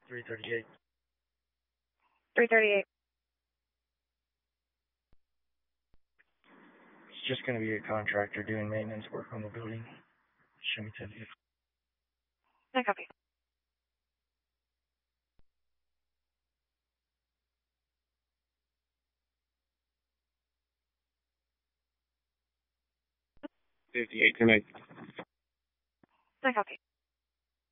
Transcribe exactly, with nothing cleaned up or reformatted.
three thirty-eight. three thirty-eight. It's just going to be a contractor doing maintenance work on the building. Show me ten. I copy. fifty-eight, tonight. I copy.